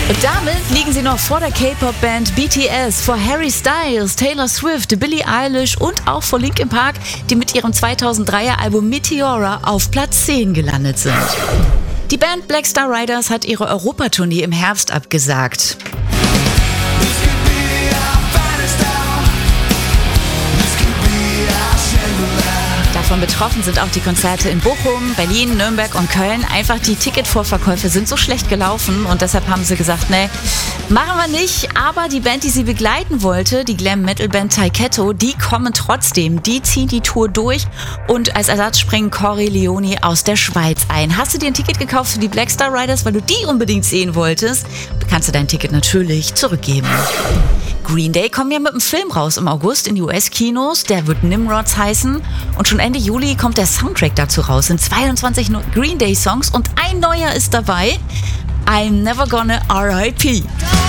Und damit liegen sie noch vor der K-Pop-Band BTS, vor Harry Styles, Taylor Swift, Billie Eilish und auch vor Linkin Park, die mit ihrem 2003er Album Meteora auf Platz 10 gelandet sind. Die Band Black Star Riders hat ihre Europatournee im Herbst abgesagt. Davon betroffen sind auch die Konzerte in Bochum, Berlin, Nürnberg und Köln. Einfach die Ticketvorverkäufe sind so schlecht gelaufen und deshalb haben sie gesagt, nee, machen wir nicht. Aber die Band, die sie begleiten wollte, die Glam-Metal-Band Taiketto, die kommen trotzdem. Die ziehen die Tour durch und als Ersatz springen Cory Leoni aus der Schweiz ein. Hast du dir ein Ticket gekauft für die Black Star Riders, weil du die unbedingt sehen wolltest? Kannst du dein Ticket natürlich zurückgeben. Green Day kommen ja mit einem Film raus im August in die US-Kinos. Der wird Nimrods heißen. Und schon Ende Juli kommt der Soundtrack dazu raus. Sind 22 Green Day-Songs und ein neuer ist dabei. I'm Never Gonna R.I.P.